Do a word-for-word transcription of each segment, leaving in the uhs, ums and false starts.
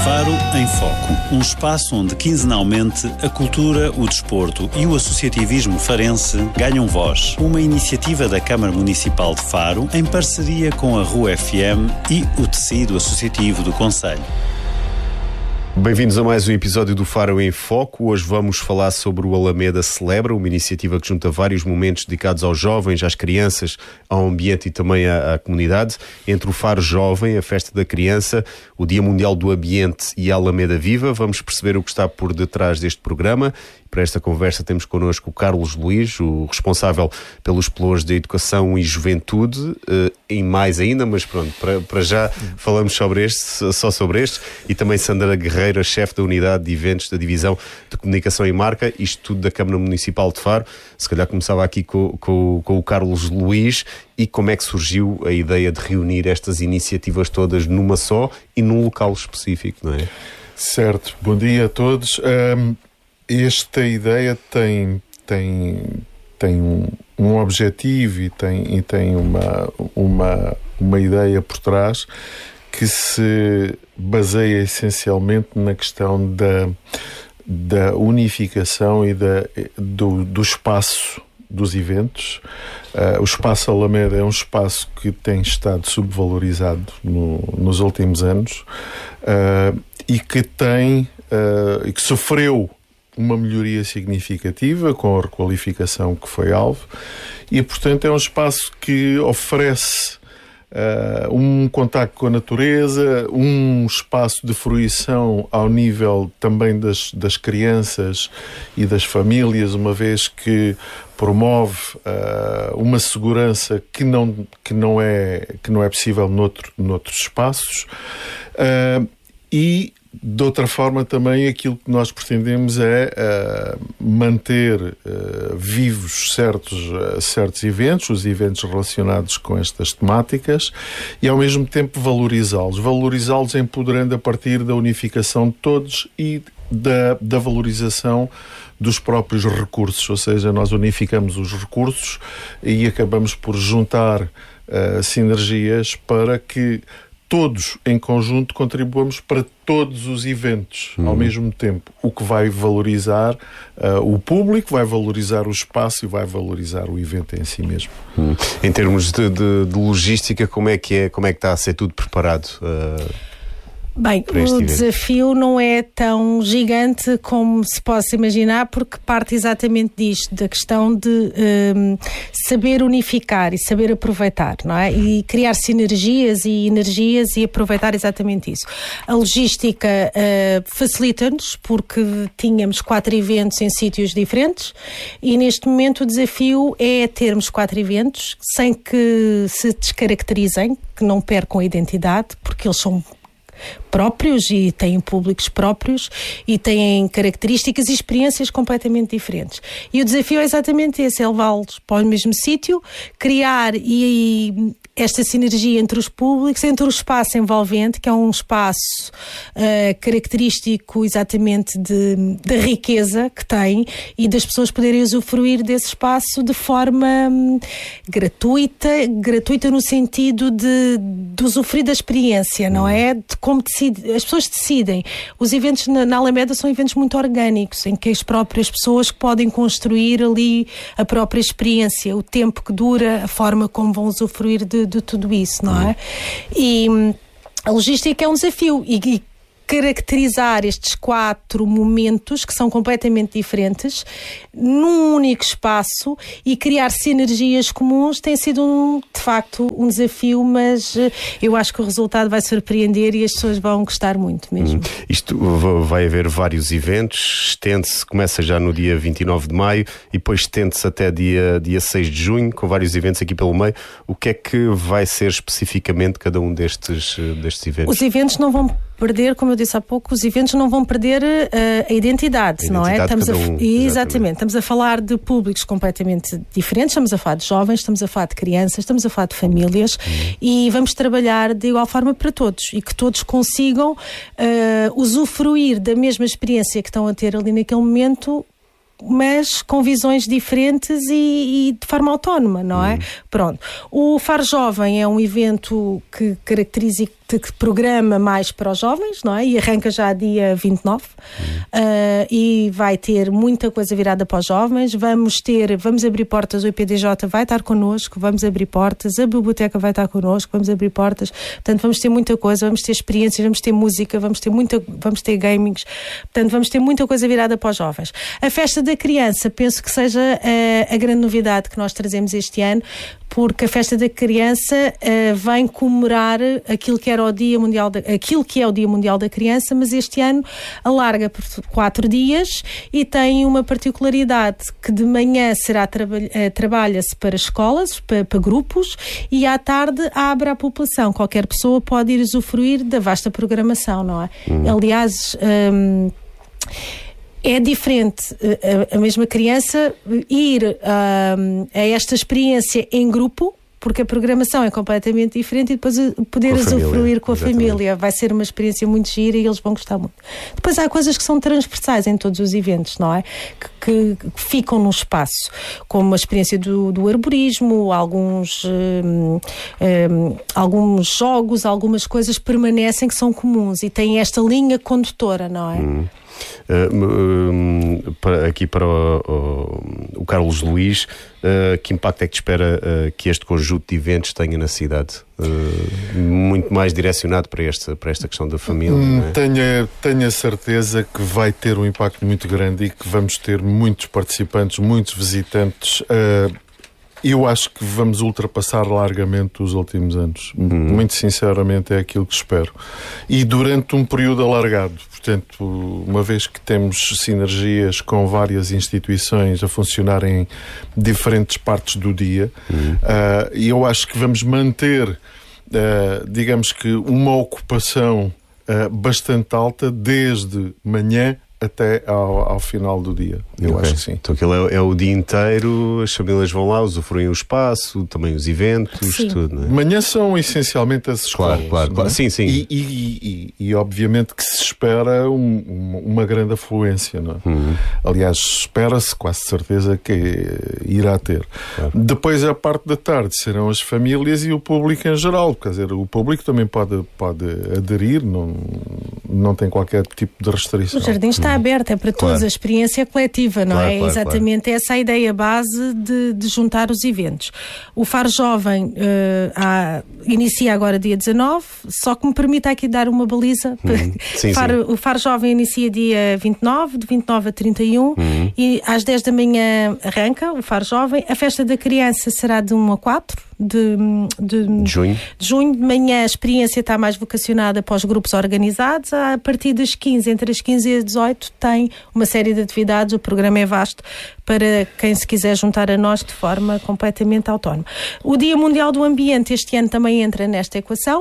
Faro em Foco, um espaço onde quinzenalmente a cultura, o desporto e o associativismo farense ganham voz. Uma iniciativa da Câmara Municipal de Faro em parceria com a R U F M e o tecido associativo do concelho. Bem-vindos a mais um episódio do Faro em Foco. Hoje vamos falar sobre o Alameda Celebra, uma iniciativa que junta vários momentos dedicados aos jovens, às crianças, ao ambiente e também à, à comunidade. Entre o Faro Jovem, a Festa da Criança, o Dia Mundial do Ambiente e a Alameda Viva, vamos perceber o que está por detrás deste programa. Para esta conversa temos connosco o Carlos Luís, o responsável pelos pelouros de Educação e Juventude, e mais ainda, mas pronto, para, para já falamos sobre este, só sobre este, e também Sandra Guerreiro, chefe da Unidade de Eventos da Divisão de Comunicação e Marca, isto tudo da Câmara Municipal de Faro. Se calhar começava aqui com, com, com o Carlos Luís, e como é que surgiu a ideia de reunir estas iniciativas todas numa só e num local específico, não é? Certo, bom dia a todos. Um... Esta ideia tem, tem, tem um, um objetivo e tem, e tem uma, uma, uma ideia por trás que se baseia essencialmente na questão da, da unificação e da, do, do espaço dos eventos. Uh, o Espaço Alameda é um espaço que tem estado subvalorizado no, nos últimos anos uh, e que tem uh, e que sofreu uma melhoria significativa com a requalificação que foi alvo e, portanto, é um espaço que oferece uh, um contacto com a natureza, um espaço de fruição ao nível também das, das crianças e das famílias, uma vez que promove uh, uma segurança que não, que não é, que não é possível noutro, noutros espaços uh, e de outra forma, também aquilo que nós pretendemos é uh, manter uh, vivos certos, uh, certos eventos, os eventos relacionados com estas temáticas, e ao mesmo tempo valorizá-los. Valorizá-los empoderando a partir da unificação de todos e da, da valorização dos próprios recursos, ou seja, nós unificamos os recursos e acabamos por juntar uh, sinergias para que todos em conjunto contribuamos para todos os eventos uhum. ao mesmo tempo, o que vai valorizar uh, o público, vai valorizar o espaço e vai valorizar o evento em si mesmo. Uhum. Em termos de, de, de logística, como é que é, como é que está a ser tudo preparado? Uh... Bem, o desafio não é tão gigante como se possa imaginar, porque parte exatamente disto, da questão de um, saber unificar e saber aproveitar, não é? E criar sinergias e energias e aproveitar exatamente isso. A logística uh, facilita-nos, porque tínhamos quatro eventos em sítios diferentes e neste momento o desafio é termos quatro eventos sem que se descaracterizem, que não percam a identidade, porque eles são próprios e têm públicos próprios e têm características e experiências completamente diferentes. E o desafio é exatamente esse, é levá-los para o mesmo sítio, criar e, e esta sinergia entre os públicos, entre o espaço envolvente, que é um espaço uh, característico exatamente de, da riqueza que tem e das pessoas poderem usufruir desse espaço de forma um, gratuita, gratuita no sentido de, de usufruir da experiência, não é? De como decide, as pessoas decidem. Os eventos na, na Alameda são eventos muito orgânicos, em que as próprias pessoas podem construir ali a própria experiência, o tempo que dura, a forma como vão usufruir de de tudo isso, não é? E a logística é um desafio e, e caracterizar estes quatro momentos que são completamente diferentes num único espaço e criar sinergias comuns tem sido um, de facto um desafio, mas eu acho que o resultado vai surpreender e as pessoas vão gostar muito mesmo. Hum. Isto vai haver vários eventos, estende-se, começa já no dia vinte e nove de maio e depois estende-se até dia, dia seis de junho, com vários eventos aqui pelo meio. O que é que vai ser especificamente cada um destes, destes eventos? Os eventos não vão perder, como eu disse há pouco, os eventos não vão perder uh, a identidade, a não é? Estamos a, um, exatamente. exatamente. Estamos a falar de públicos completamente diferentes, estamos a falar de jovens, estamos a falar de crianças, estamos a falar de famílias hum. e vamos trabalhar de igual forma para todos e que todos consigam uh, usufruir da mesma experiência que estão a ter ali naquele momento, mas com visões diferentes e, e de forma autónoma, não é? Hum. Pronto. O Faro Jovem é um evento que caracteriza de programa mais para os jovens, não é? E arranca já dia vinte e nove. Uh, e vai ter muita coisa virada para os jovens. Vamos ter, vamos abrir portas, o I P D J vai estar connosco, vamos abrir portas, a biblioteca vai estar connosco, vamos abrir portas. Portanto, vamos ter muita coisa, vamos ter experiências, vamos ter música, vamos ter muita, vamos ter gamings. Portanto, vamos ter muita coisa virada para os jovens. A festa da criança, penso que seja uh, a grande novidade que nós trazemos este ano, porque a festa da criança uh, vem comemorar aquilo que era o Dia Mundial da, aquilo que é o Dia Mundial da Criança, mas este ano alarga por quatro dias e tem uma particularidade que de manhã será traba- uh, trabalha-se para escolas, para, para grupos, e à tarde abre à população. Qualquer pessoa pode ir usufruir da vasta programação, não é? Hum. Aliás, um, é diferente a, a mesma criança ir um, a esta experiência em grupo, porque a programação é completamente diferente, e depois poder usufruir com a exatamente. família. Vai ser uma experiência muito gira e eles vão gostar muito. Depois há coisas que são transversais em todos os eventos, não é? Que, que, que ficam no espaço, como a experiência do, do arborismo, alguns, hum, hum, alguns jogos, algumas coisas permanecem que são comuns e têm esta linha condutora, não é? Hum. Uh, um, para, aqui para o, o, o Carlos Luís, uh, que impacto é que te espera uh, que este conjunto de eventos tenha na cidade? Uh, muito mais direcionado para esta, para esta questão da família. Hum, não é? tenho, tenho a certeza que vai ter um impacto muito grande e que vamos ter muitos participantes, muitos visitantes. Uh, Eu acho que vamos ultrapassar largamente os últimos anos. Uhum. Muito sinceramente é aquilo que espero. E durante um período alargado. Portanto, uma vez que temos sinergias com várias instituições a funcionar em diferentes partes do dia, uhum. uh, eu acho que vamos manter, uh, digamos que, uma ocupação uh, bastante alta desde manhã até ao, ao final do dia. Eu okay. acho que sim. Então aquilo é, é o dia inteiro, as famílias vão lá, usufruem o espaço, também os eventos, sim. tudo, não é? Manhã são essencialmente as escolas. Claro, claro, claro. Sim, sim. E, e, e, e obviamente que se espera um, uma grande afluência, não é? Uhum. Aliás, espera-se quase certeza que irá ter. Claro. Depois, a parte da tarde, serão as famílias e o público em geral. Quer dizer, o público também pode, pode aderir, não, não tem qualquer tipo de restrição. O jardim está aberta, é para todos, claro. A experiência coletiva, não claro, é? Claro, exatamente claro. essa a ideia base de, de juntar os eventos. O Faro Jovem uh, há, inicia agora dia dezanove, só que me permita aqui dar uma baliza. Uhum. Sim, Faro, sim. O Faro Jovem inicia dia vinte e nove, de vinte e nove a trinta e um, uhum. e às dez da manhã arranca o Faro Jovem. A festa da criança será de um a quatro de, de, de junho. De junho de manhã a experiência está mais vocacionada para os grupos organizados. A partir das quinze, entre as quinze e as dezoito, tem uma série de atividades. O programa é vasto para quem se quiser juntar a nós de forma completamente autónoma. O Dia Mundial do Ambiente este ano também entra nesta equação.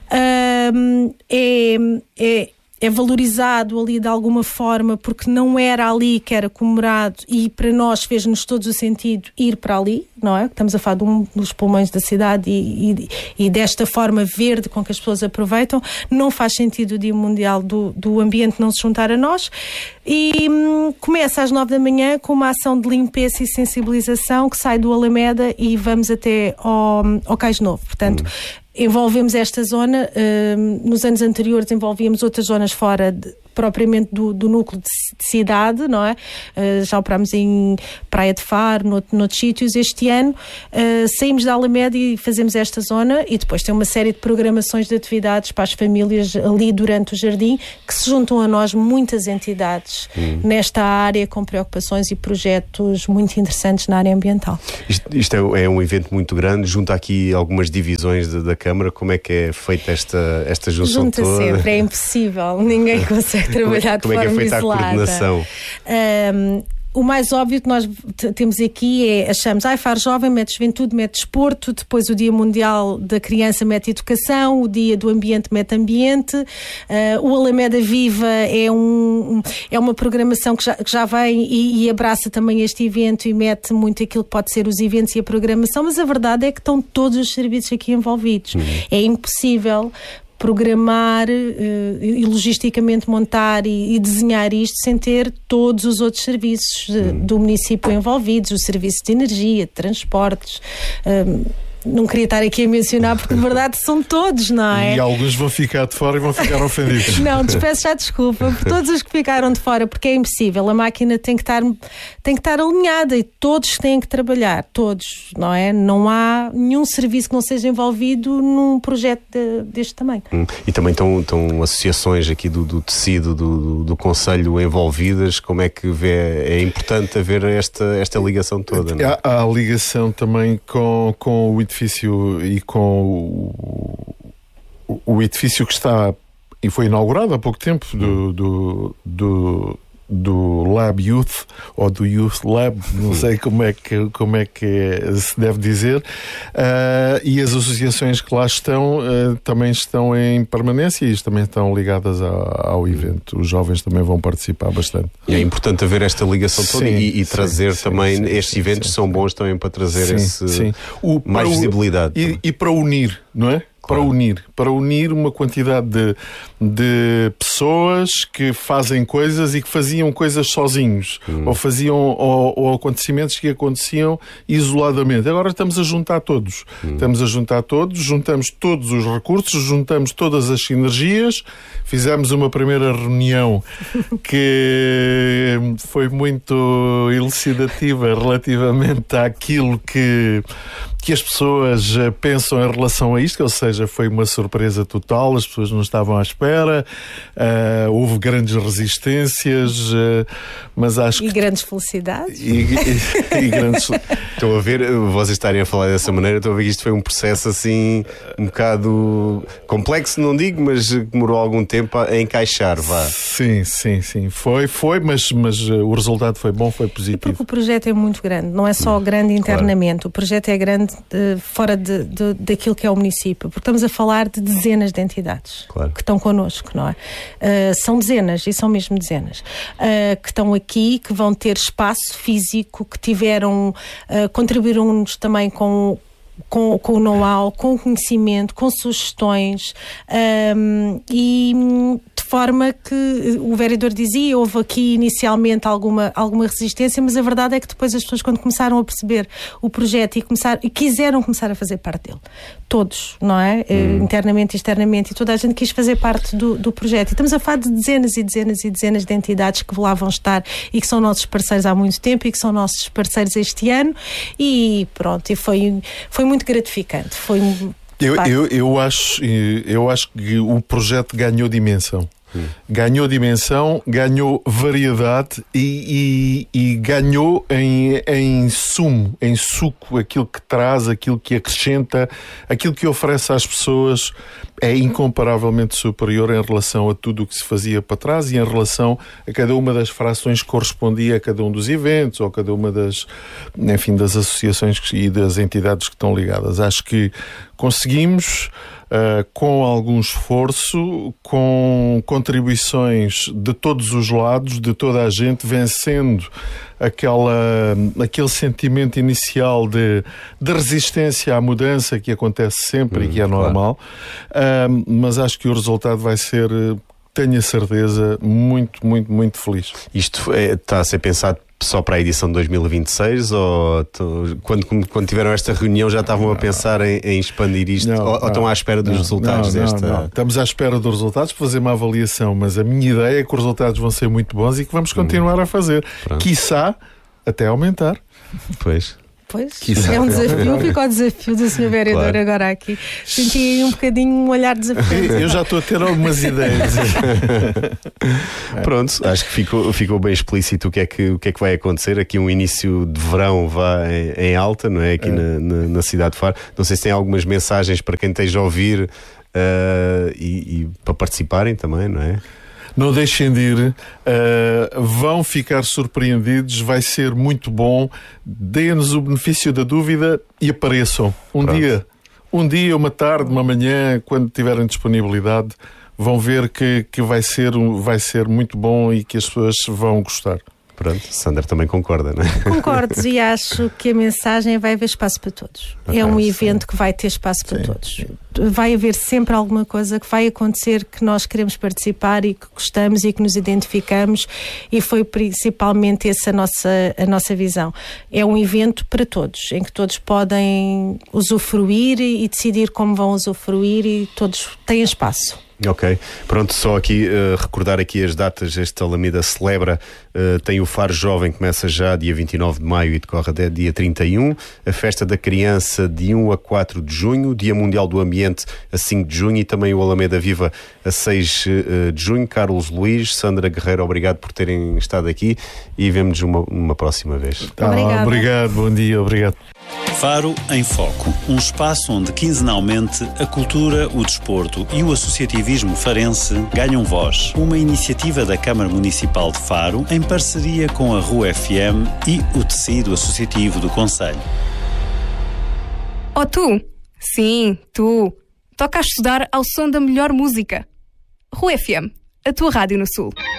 Um, é, é é valorizado ali de alguma forma porque não era ali que era comemorado, e para nós fez-nos todos o sentido ir para ali, não é? Estamos a falar de um dos pulmões da cidade e, e, e desta forma verde com que as pessoas aproveitam. Não faz sentido o Dia Mundial do, do Ambiente não se juntar a nós. E hum, começa às nove da manhã com uma ação de limpeza e sensibilização que sai do Alameda e vamos até ao, ao Cais Novo. Portanto, hum. envolvemos esta zona. Uh, nos anos anteriores envolvíamos outras zonas fora de, propriamente do, do núcleo de, de cidade, não é? Uh, já operámos em Praia de Faro, nout, noutros sítios. Este ano uh, saímos da Alameda e fazemos esta zona, e depois tem uma série de programações de atividades para as famílias ali durante o jardim, que se juntam a nós muitas entidades hum. nesta área com preocupações e projetos muito interessantes na área ambiental. Isto, isto é, é um evento muito grande, junta aqui algumas divisões de, da Câmara. Como é que é feita esta, esta junção junta toda? Junta sempre, é impossível, ninguém consegue trabalhar como de é, forma como é que é feita isolada. A coordenação? Um, o mais óbvio que nós t- temos aqui é, achamos, ai, Faro Jovem mete juventude, mete desporto, depois o Dia Mundial da Criança mete educação, o Dia do Ambiente mete ambiente, uh, o Alameda Viva é, um, é uma programação que já, que já vem e, e abraça também este evento e mete muito aquilo que pode ser os eventos e a programação, mas a verdade é que estão todos os serviços aqui envolvidos. Uhum. É impossível programar uh, e logisticamente montar e, e desenhar isto sem ter todos os outros serviços uh, hum. do município envolvidos, os serviços de energia, de transportes, um, não queria estar aqui a mencionar porque de verdade são todos, não é? E alguns vão ficar de fora e vão ficar ofendidos. Não, te peço já desculpa por todos os que ficaram de fora, porque é impossível. A máquina tem que estar, tem que estar alinhada e todos têm que trabalhar, todos, não é? Não há nenhum serviço que não seja envolvido num projeto de, deste tamanho. Hum. E também estão, estão associações aqui do, do tecido do, do, do Conselho envolvidas. Como é que vê? É importante haver esta, esta ligação toda, não é? Há, há ligação também com, com o edifício e com o, o edifício que está e foi inaugurado há pouco tempo do, do, do, do Lab Youth ou do Youth Lab, não sei como é que, como é que se deve dizer, uh, e as associações que lá estão uh, também estão em permanência e também estão ligadas ao, ao evento. Os jovens também vão participar bastante. E é importante haver esta ligação toda sim, e, e trazer sim, também, sim, estes sim, eventos sim, são bons também para trazer sim, esse, sim. O, mais visibilidade. O, e, e para unir, não é? Para unir, para unir uma quantidade de, de pessoas que fazem coisas e que faziam coisas sozinhos, hum. ou faziam ou, ou acontecimentos que aconteciam isoladamente. Agora estamos a juntar todos. Hum. Estamos a juntar todos, juntamos todos os recursos, juntamos todas as sinergias. Fizemos uma primeira reunião que foi muito elucidativa relativamente àquilo que, que as pessoas pensam em relação a isto, ou seja, foi uma surpresa total, as pessoas não estavam à espera, uh, houve grandes resistências, uh, mas acho e que... grandes felicidades. E, e, e grandes... Estou a ver, vocês estarem a falar dessa maneira, estou a ver que isto foi um processo assim, um bocado complexo, não digo, mas demorou algum tempo a encaixar, vá. Sim, sim, sim, foi, foi, mas, mas uh, o resultado foi bom, foi positivo. Porque o projeto é muito grande, não é só grande internamente, claro. O projeto é grande uh, fora de, de, daquilo que é o município, porque estamos a falar de dezenas de entidades, claro. Que estão connosco, não é? Uh, são dezenas, e são mesmo dezenas, uh, que estão aqui, que vão ter espaço físico, que tiveram, uh, contribuíram-nos também com Com, com o know-how, com o conhecimento, com sugestões, um, e de forma que o vereador dizia, houve aqui inicialmente alguma, alguma resistência, mas a verdade é que depois as pessoas, quando começaram a perceber o projeto e, começar, e quiseram começar a fazer parte dele, todos, não é? Hum. Internamente e externamente, e toda a gente quis fazer parte do, do projeto. E estamos a falar de dezenas e dezenas e dezenas de entidades que lá vão estar e que são nossos parceiros há muito tempo e que são nossos parceiros este ano, e pronto, e foi, foi muito gratificante. Foi eu, eu, eu, acho, eu acho que o projeto ganhou dimensão. Hum. Ganhou dimensão, ganhou variedade e, e, e ganhou em, em sumo, em suco, aquilo que traz, aquilo que acrescenta, aquilo que oferece às pessoas é incomparavelmente superior em relação a tudo o que se fazia para trás e em relação a cada uma das frações que correspondia a cada um dos eventos ou a cada uma das, enfim, das associações e das entidades que estão ligadas. Acho que conseguimos, Uh, com algum esforço, com contribuições de todos os lados, de toda a gente, vencendo aquela, aquele sentimento inicial de, de resistência à mudança que acontece sempre hum, e que é normal, claro. uh, mas acho que o resultado vai ser, tenho a certeza, muito, muito, muito feliz. Isto é, está a ser pensado só para a edição de dois mil e vinte e seis ou quando, quando tiveram esta reunião já estavam a pensar em, em expandir isto não, ou, não, ou estão à espera dos não, resultados não, desta... Não, não. Estamos à espera dos resultados para fazer uma avaliação, mas a minha ideia é que os resultados vão ser muito bons e que vamos continuar hum. a fazer. Pronto. Quiçá até aumentar. Pois. Pois, Quizá. É um desafio, fica o desafio do senhor vereador claro. Agora aqui. Senti aí um bocadinho um olhar desafiante. Eu já estou a ter algumas ideias. Pronto, acho que ficou, ficou bem explícito o que, é que, o que é que vai acontecer. Aqui um início de verão vá em, em alta, não é? Aqui é. Na, na, na cidade de Faro. Não sei se tem algumas mensagens para quem esteja a ouvir uh, e, e para participarem também, não é? Não deixem de ir, uh, vão ficar surpreendidos, vai ser muito bom, deem-nos o benefício da dúvida e apareçam. Um Pronto. dia, um dia, uma tarde, uma manhã, quando tiverem disponibilidade, vão ver que, que vai ser, vai ser muito bom e que as pessoas vão gostar. Pronto, Sandra também concorda, não é? Concordo e acho que a mensagem vai haver espaço para todos. Okay, é um evento sim. que vai ter espaço para sim. todos. Vai haver sempre alguma coisa que vai acontecer que nós queremos participar e que gostamos e que nos identificamos, e foi principalmente essa a nossa, a nossa visão. É um evento para todos, em que todos podem usufruir e decidir como vão usufruir, e todos têm espaço. Ok, pronto, só aqui uh, recordar aqui as datas. Este Alameda Celebra uh, tem o Faro Jovem, começa já dia vinte e nove de maio e decorre até dia trinta e um, a Festa da Criança de um a quatro de junho, Dia Mundial do Ambiente a cinco de junho e também o Alameda Viva a seis de junho. Carlos Luís, Sandra Guerreiro, obrigado por terem estado aqui e vemo-nos uma, uma próxima vez. Ah, obrigado, bom dia, obrigado. Faro em Foco, um espaço onde quinzenalmente a cultura, o desporto e o associativismo farense ganham voz. Uma iniciativa da Câmara Municipal de Faro em parceria com a Rua F M e o tecido associativo do concelho. Oh tu, sim, tu, toca a estudar ao som da melhor música. Rua F M, a tua rádio no Sul.